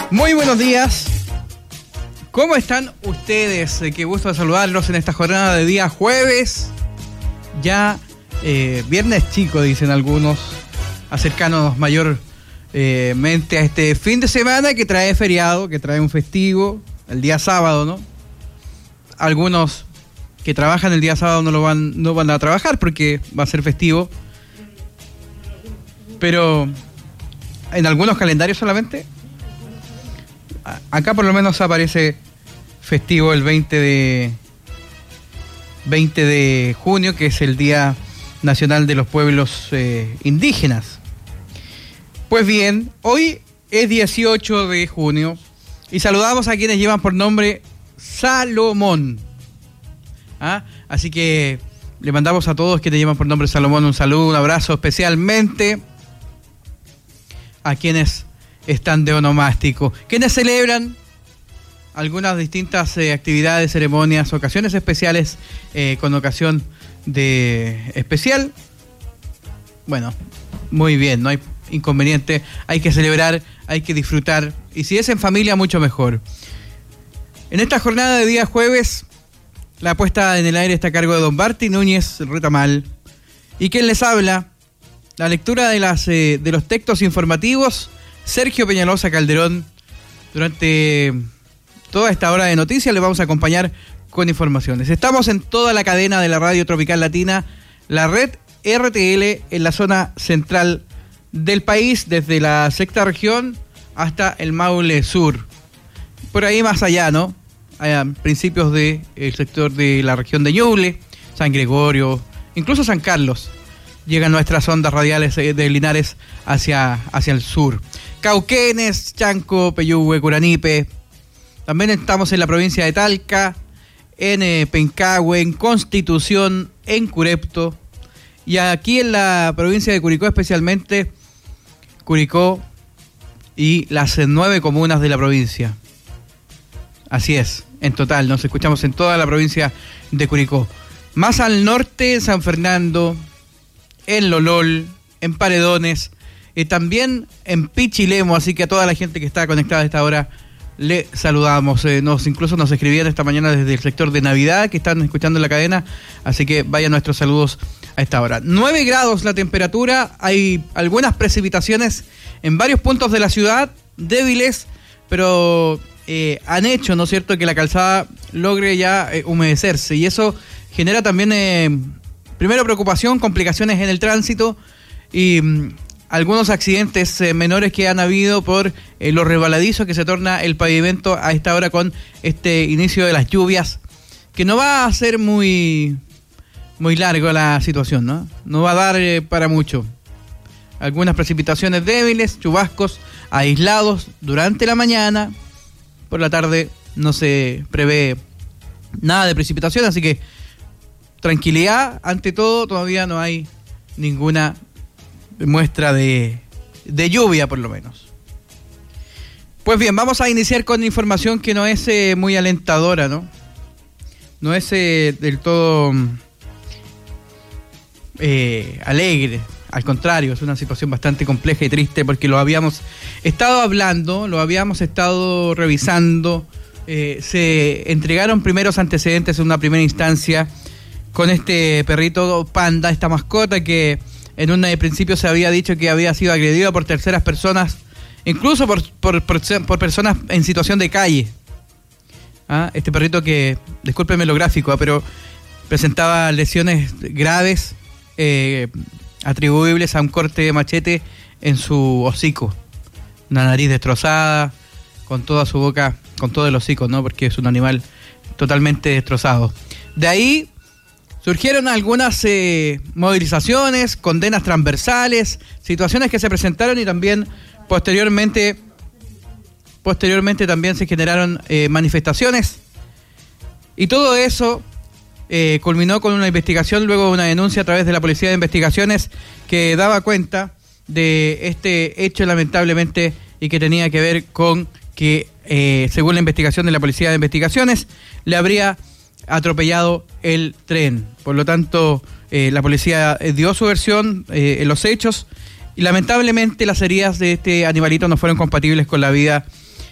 Muy buenos días. ¿Cómo están ustedes? Qué gusto saludarlos en esta jornada de día jueves. Ya viernes chico, dicen algunos, acercándonos mayormente a este fin de semana que trae feriado, que trae un festivo, el día sábado, ¿no? Algunos que trabajan el día sábado no van a trabajar porque va a ser festivo. Pero en algunos calendarios solamente. Acá por lo menos aparece festivo el 20 de junio, que es el Día Nacional de los Pueblos Indígenas. Pues bien, hoy es 18 de junio y saludamos a quienes llevan por nombre Salomón. Así que le mandamos a todos quienes llevan por nombre Salomón un saludo, un abrazo, especialmente a quienes están de onomástico, quienes celebran algunas distintas actividades, ceremonias, ocasiones especiales con ocasión de especial. Bueno, muy bien, no hay inconveniente, hay que celebrar, hay que disfrutar, y si es en familia, mucho mejor. En esta jornada de día jueves, la puesta en el aire está a cargo de don Barty Núñez Retamal, y quien les habla, la lectura de los textos informativos, Sergio Peñalosa Calderón. Durante toda esta hora de noticias les vamos a acompañar con informaciones. Estamos en toda la cadena de la Radio Tropical Latina, la red RTL en la zona central del país, desde la sexta región hasta el Maule Sur. Por ahí más allá, ¿no? A principios del sector de la región de Ñuble, San Gregorio, incluso San Carlos. Llegan nuestras ondas radiales de Linares hacia el sur. Cauquenes, Chanco, Peyúgue, Curanipe. También estamos en la provincia de Talca, en Pencahue, en Constitución, en Curepto. Y aquí en la provincia de Curicó, especialmente Curicó y las 9 comunas de la provincia. Así es, en total, nos escuchamos en toda la provincia de Curicó. Más al norte, San Fernando, en Lolol, en Paredones, y también en Pichilemu, así que a toda la gente que está conectada a esta hora le saludamos. Incluso nos escribían esta mañana desde el sector de Navidad, que están escuchando la cadena, así que vayan nuestros saludos a esta hora. 9 grados la temperatura, hay algunas precipitaciones en varios puntos de la ciudad, débiles, pero han hecho, ¿no es cierto?, que la calzada logre ya humedecerse, y eso genera también, primero, preocupación, complicaciones en el tránsito y algunos accidentes menores que han habido por lo resbaladizo que se torna el pavimento a esta hora con este inicio de las lluvias, que no va a ser muy largo la situación, ¿no? No va a dar para mucho. Algunas precipitaciones débiles, chubascos aislados durante la mañana. Por la tarde no se prevé nada de precipitación, así que tranquilidad ante todo. Todavía no hay ninguna muestra de lluvia, por lo menos. Pues bien, vamos a iniciar con información que no es muy alentadora, ¿no? No es del todo alegre. Al contrario, es una situación bastante compleja y triste, porque lo habíamos estado hablando, lo habíamos estado revisando. Se entregaron primeros antecedentes en una primera instancia con este perrito panda, esta mascota que en un principio se había dicho que había sido agredido por terceras personas, incluso por personas en situación de calle. Este perrito que, discúlpenme lo gráfico, pero presentaba lesiones graves atribuibles a un corte de machete en su hocico. Una nariz destrozada, con toda su boca, con todo el hocico, ¿no? Porque es un animal totalmente destrozado. De ahí surgieron algunas movilizaciones, condenas transversales, situaciones que se presentaron, y también posteriormente también se generaron manifestaciones. Y todo eso culminó con una investigación, luego de una denuncia a través de la Policía de Investigaciones, que daba cuenta de este hecho, lamentablemente, y que tenía que ver con que, según la investigación de la Policía de Investigaciones, le habría atropellado el tren. Por lo tanto, la policía dio su versión en los hechos, y lamentablemente las heridas de este animalito no fueron compatibles con la vida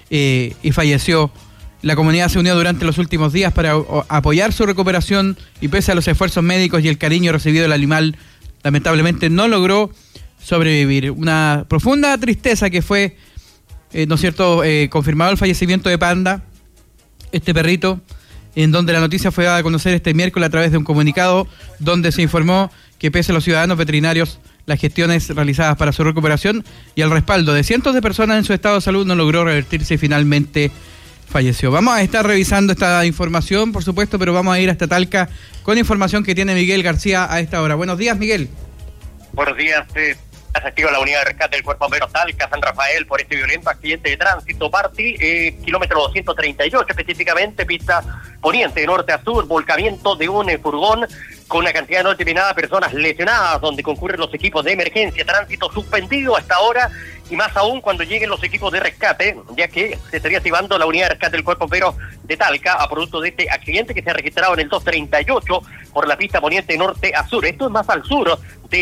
y falleció. La comunidad se unió durante los últimos días para apoyar su recuperación y pese a los esfuerzos médicos y el cariño recibido, el animal lamentablemente no logró sobrevivir. Una profunda tristeza que fue, ¿no es cierto?, confirmado el fallecimiento de Panda, este perrito, en donde la noticia fue dada a conocer este miércoles a través de un comunicado donde se informó que pese a los ciudadanos veterinarios, las gestiones realizadas para su recuperación y el respaldo de cientos de personas en su estado de salud no logró revertirse y finalmente falleció. Vamos a estar revisando esta información, por supuesto, pero vamos a ir hasta Talca con información que tiene Miguel García a esta hora. Buenos días, Miguel. Buenos días. Asistido a la unidad de rescate del Cuerpo de Bomberos Talca, San Rafael, por este violento accidente de tránsito. Parti, kilómetro 238, específicamente, pista poniente, de norte a sur, volcamiento de un furgón con una cantidad no determinada de personas lesionadas, donde concurren los equipos de emergencia, tránsito suspendido hasta ahora, y más aún cuando lleguen los equipos de rescate, ya que se estaría activando la unidad de rescate del Cuerpo de Bomberos de Talca a producto de este accidente que se ha registrado en el 238 por la pista poniente norte a sur. Esto es más al sur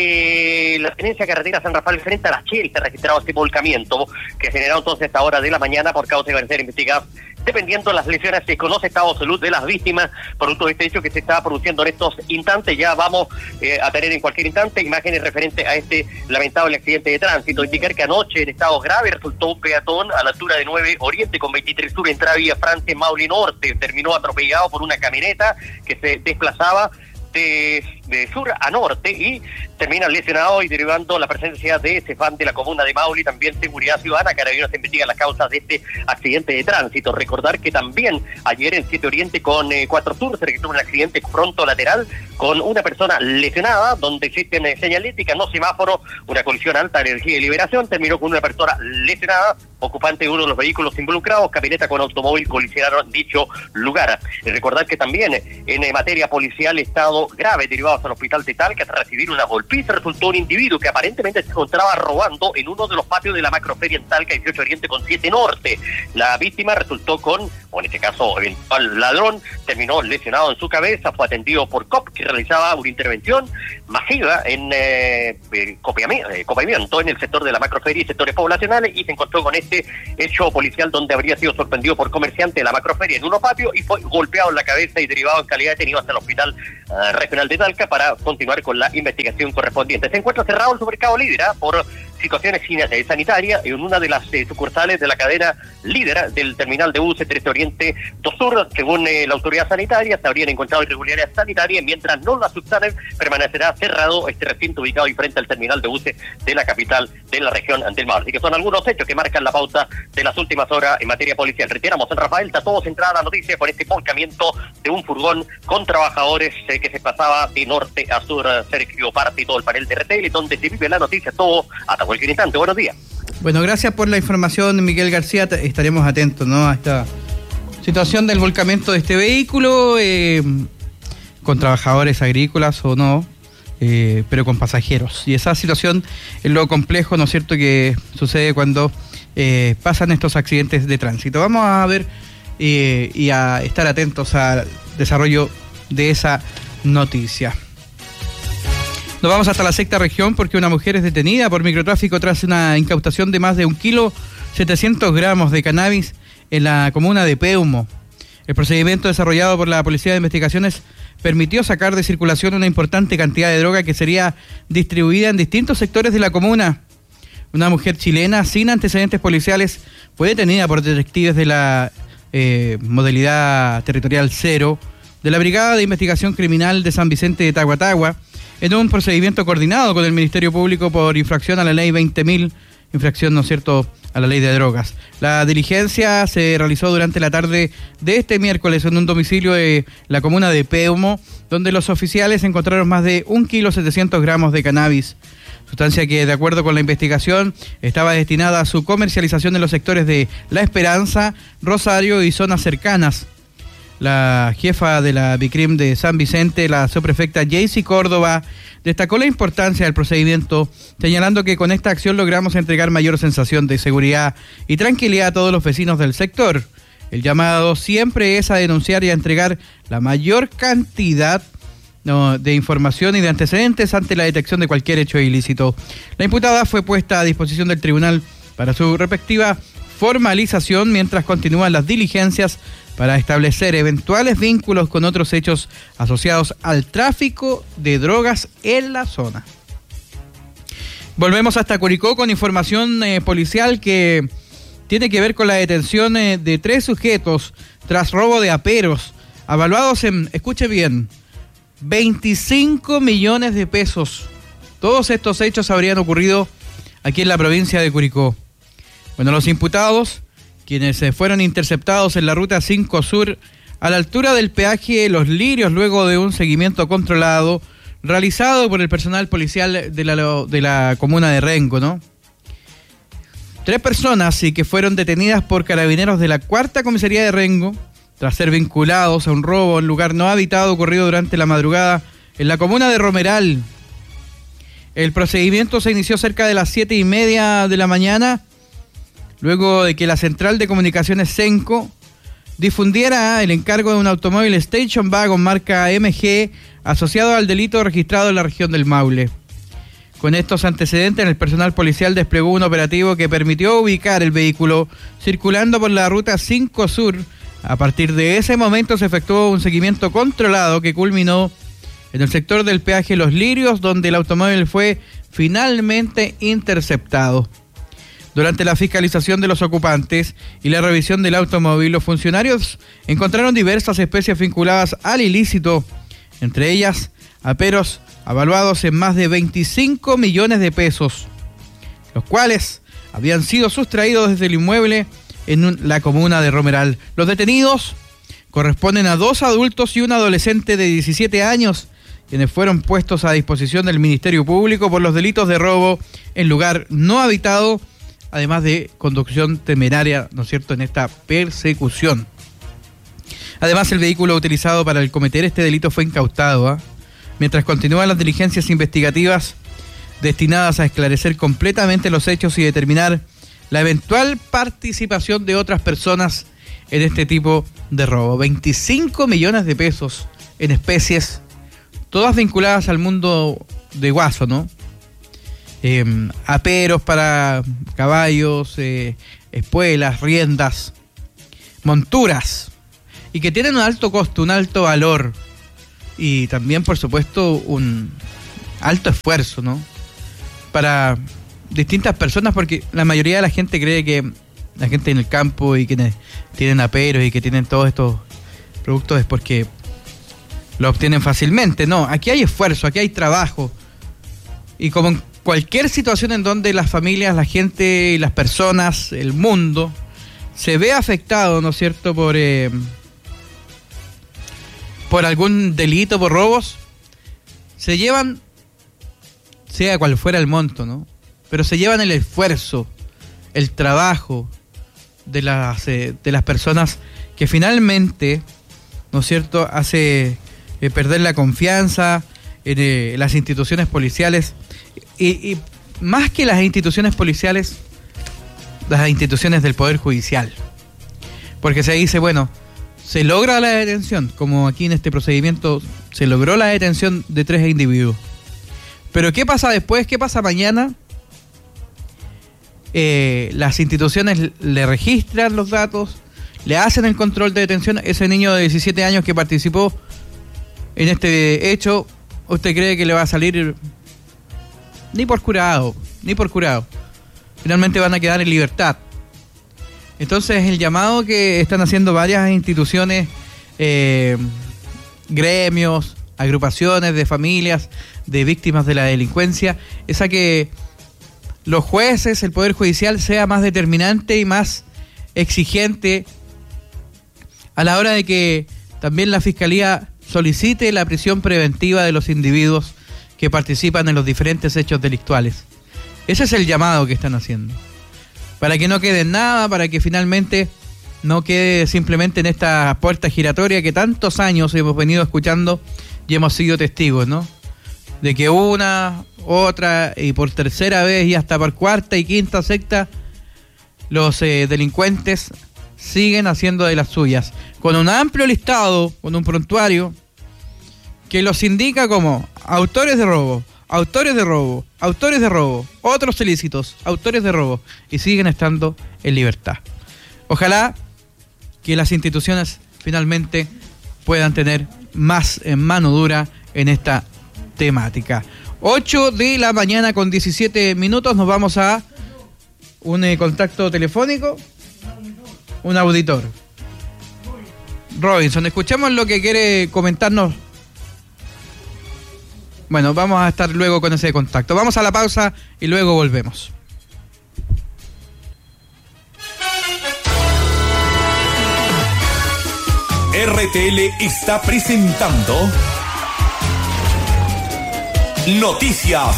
de la tenencia carretera San Rafael frente a la Shell, se ha registrado este volcamiento que generó entonces a esta hora de la mañana por causa de ser investigadas. Dependiendo de las lesiones, se conoce estado de salud de las víctimas, producto de este hecho que se está produciendo en estos instantes. Ya vamos a tener en cualquier instante imágenes referentes a este lamentable accidente de tránsito. Indicar que anoche en estado grave resultó un peatón a la altura de 9 Oriente con 23 Sur, entrada vía Francia en Maule Norte. Terminó atropellado por una camioneta que se desplazaba de sur a norte y termina lesionado y derivando la presencia de Cefam de la comuna de Maule, también Seguridad Ciudadana. Carabineros investiga las causas de este accidente de tránsito. Recordar que también ayer en 7 Oriente con 4 Sur se registró un accidente fronto lateral con una persona lesionada, donde existen señalética, no semáforo, una colisión alta energía y liberación, terminó con una persona lesionada, ocupante de uno de los vehículos involucrados, camioneta con automóvil colisionaron dicho lugar. Recordar que también en materia policial, estado grave derivados al hospital de Talca tras recibir una golpiza, resultó un individuo que aparentemente se encontraba robando en uno de los patios de la macroferia en Talca, 18 Oriente con 7 Norte. La víctima resultó con, o en este caso eventual ladrón, terminó lesionado en su cabeza, fue atendido por COP que realizaba una intervención masiva en copiamiento en el sector de la macroferia y sectores poblacionales, y se encontró con este hecho policial donde habría sido sorprendido por comerciante de la macroferia en uno patio y fue golpeado en la cabeza y derivado en calidad detenido hasta el hospital regional de Talca para continuar con la investigación correspondiente. Se encuentra cerrado el supermercado Lídera por situaciones sanitarias en una de las sucursales de la cadena Lídera del terminal de buses 13 Oriente 2 Sur. Según la autoridad sanitaria, se habrían encontrado irregularidades sanitarias, mientras no las subsanen, permanecerá cerrado este recinto ubicado y frente al terminal de buses de la capital de la región del Maule. Así que son algunos hechos que marcan la pauta de las últimas horas en materia policial. Reiteramos, San Rafael está todo centrada la noticia por este volcamiento de un furgón con trabajadores que se pasaba de norte a sur. Sergio Parti y todo el panel de retail, donde se vive la noticia todo hasta cualquier instante. Buenos días. Bueno, gracias por la información, Miguel García. Estaremos atentos, ¿no?, a esta situación del volcamiento de este vehículo, con trabajadores agrícolas o no, pero con pasajeros. Y esa situación es lo complejo, ¿no es cierto?, que sucede cuando pasan estos accidentes de tránsito. Vamos a ver y a estar atentos al desarrollo de esa noticia. Nos vamos hasta la sexta región porque una mujer es detenida por microtráfico tras una incautación de más de 1,7 kg de cannabis en la comuna de Peumo. El procedimiento desarrollado por la Policía de Investigaciones permitió sacar de circulación una importante cantidad de droga que sería distribuida en distintos sectores de la comuna. Una mujer chilena sin antecedentes policiales fue detenida por detectives de la modalidad territorial 0 de la Brigada de Investigación Criminal de San Vicente de Tahuatahua, en un procedimiento coordinado con el Ministerio Público por infracción a la ley 20.000, infracción, ¿no es cierto?, a la ley de drogas. La diligencia se realizó durante la tarde de este miércoles en un domicilio de la comuna de Peumo, donde los oficiales encontraron más de 1,7 kg de cannabis, sustancia que, de acuerdo con la investigación, estaba destinada a su comercialización en los sectores de La Esperanza, Rosario y zonas cercanas. La jefa de la BICRIM de San Vicente, la subprefecta Jaycee Córdoba, destacó la importancia del procedimiento, señalando que con esta acción logramos entregar mayor sensación de seguridad y tranquilidad a todos los vecinos del sector. El llamado siempre es a denunciar y a entregar la mayor cantidad de información y de antecedentes ante la detección de cualquier hecho ilícito. La imputada fue puesta a disposición del tribunal para su respectiva formalización mientras continúan las diligencias para establecer eventuales vínculos con otros hechos asociados al tráfico de drogas en la zona. Volvemos hasta Curicó con información policial que tiene que ver con la detención de 3 sujetos tras robo de aperos, avaluados en, escuche bien, 25 millones de pesos. Todos estos hechos habrían ocurrido aquí en la provincia de Curicó. Bueno, los imputados, quienes fueron interceptados en la ruta 5 Sur, a la altura del peaje Los Lirios, luego de un seguimiento controlado realizado por el personal policial de la comuna de Rengo, ¿no? 3 personas sí que fueron detenidas por carabineros de la 4ª comisaría de Rengo tras ser vinculados a un robo en lugar no habitado ocurrido durante la madrugada en la comuna de Romeral. El procedimiento se inició cerca de las 7:30 de la mañana, luego de que la central de comunicaciones Senco difundiera el encargo de un automóvil Station Wagon marca MG asociado al delito registrado en la región del Maule. Con estos antecedentes, el personal policial desplegó un operativo que permitió ubicar el vehículo circulando por la ruta 5 Sur. A partir de ese momento se efectuó un seguimiento controlado que culminó en el sector del peaje Los Lirios, donde el automóvil fue finalmente interceptado. Durante la fiscalización de los ocupantes y la revisión del automóvil, los funcionarios encontraron diversas especies vinculadas al ilícito, entre ellas aperos avaluados en más de 25 millones de pesos, los cuales habían sido sustraídos desde el inmueble en la comuna de Romeral. Los detenidos corresponden a 2 adultos y un adolescente de 17 años, quienes fueron puestos a disposición del Ministerio Público por los delitos de robo en lugar no habitado, además de conducción temeraria, ¿no es cierto?, en esta persecución. Además, el vehículo utilizado para cometer este delito fue incautado, mientras continúan las diligencias investigativas destinadas a esclarecer completamente los hechos y determinar la eventual participación de otras personas en este tipo de robo. 25 millones de pesos en especies, todas vinculadas al mundo de guaso, ¿no? Aperos para caballos, espuelas, riendas, monturas, y que tienen un alto costo, un alto valor y también, por supuesto, un alto esfuerzo, ¿no?, para distintas personas, porque la mayoría de la gente cree que la gente en el campo y quienes tienen aperos y que tienen todos estos productos es porque lo obtienen fácilmente. No, aquí hay esfuerzo, aquí hay trabajo, y como en cualquier situación en donde las familias, la gente y las personas, el mundo, se ve afectado, ¿no es cierto?, por algún delito, por robos, se llevan, sea cual fuera el monto, ¿no?, pero se llevan el esfuerzo, el trabajo de las personas que finalmente, ¿no es cierto?, hace perder la confianza en las instituciones policiales y más que las instituciones policiales, las instituciones del Poder Judicial. Porque se dice, bueno, se logra la detención, como aquí en este procedimiento se logró la detención de 3 individuos. Pero ¿qué pasa después? ¿Qué pasa mañana? Las instituciones le registran los datos, le hacen el control de detención. Ese niño de 17 años que participó en este hecho, ¿usted cree que le va a salir ni por curado? Finalmente van a quedar en libertad. Entonces el llamado que están haciendo varias instituciones, gremios, agrupaciones de familias de víctimas de la delincuencia, es a que los jueces, el Poder Judicial, sea más determinante y más exigente a la hora de que también la Fiscalía solicite la prisión preventiva de los individuos que participan en los diferentes hechos delictuales. Ese es el llamado que están haciendo, para que no quede en nada, para que finalmente no quede simplemente en esta puerta giratoria que tantos años hemos venido escuchando y hemos sido testigos, ¿no?, de que una, otra y por tercera vez y hasta por cuarta y quinta, sexta, los delincuentes siguen haciendo de las suyas, con un amplio listado, con un prontuario que los indica como autores de robo, autores de robo, otros ilícitos, autores de robo, y siguen estando en libertad. Ojalá que las instituciones finalmente puedan tener más mano dura en esta temática. 8 de la mañana con 17 minutos, nos vamos a un contacto telefónico, un auditor. Robinson, escuchamos lo que quiere comentarnos. Bueno, vamos a estar luego con ese contacto. Vamos a la pausa y luego volvemos. RTL está presentando Noticias.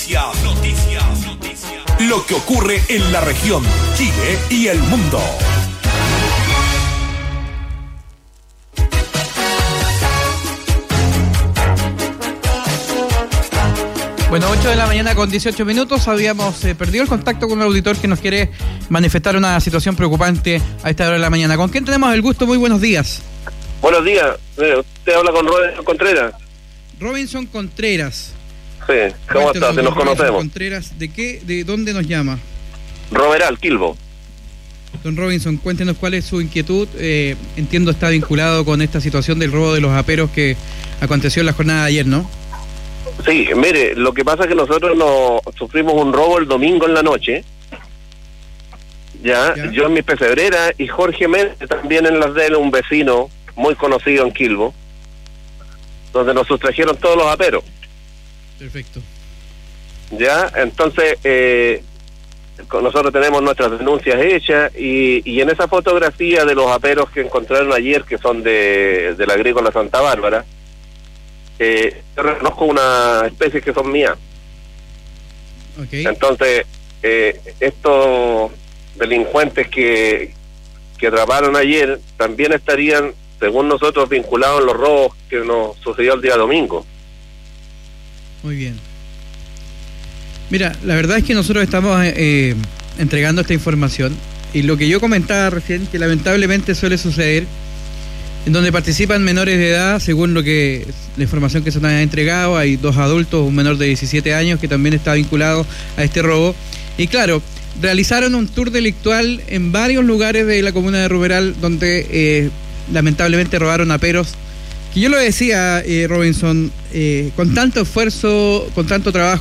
Lo que ocurre en la región, Chile y el mundo. Bueno, 8 de la mañana con 18 minutos, habíamos perdido el contacto con un auditor que nos quiere manifestar una situación preocupante a esta hora de la mañana. ¿Con quién tenemos el gusto? Muy buenos días. Buenos días, usted habla con Robinson Contreras. Robinson Contreras. Sí, ¿cómo está? Se nos conocemos. Contreras, ¿de dónde nos llama? Romeral, Quilbo. Don Robinson, cuéntenos cuál es su inquietud. Entiendo está vinculado con esta situación del robo de los aperos que aconteció en la jornada de ayer, ¿no? Sí, mire, lo que pasa es que nosotros sufrimos un robo el domingo en la noche. ¿Ya? Yo en mi pesebrera y Jorge Méndez también en las de él, un vecino muy conocido en Quilbo, donde nos sustrajeron todos los aperos. Perfecto. Ya, entonces nosotros tenemos nuestras denuncias hechas y en esa fotografía de los aperos que encontraron ayer, que son de la agrícola Santa Bárbara, yo reconozco una especie que son mías. Okay. Entonces estos delincuentes que atraparon ayer también estarían, según nosotros, vinculados en los robos que nos sucedió el día domingo. Muy bien. Mira, la verdad es que nosotros estamos entregando esta información y lo que yo comentaba recién, que lamentablemente suele suceder, en donde participan menores de edad, según la información que se nos ha entregado, hay 2 adultos, un menor de 17 años que también está vinculado a este robo. Y claro, realizaron un tour delictual en varios lugares de la comuna de Romeral, donde lamentablemente robaron aperos. Que yo lo decía, Robinson, con tanto esfuerzo, con tanto trabajo,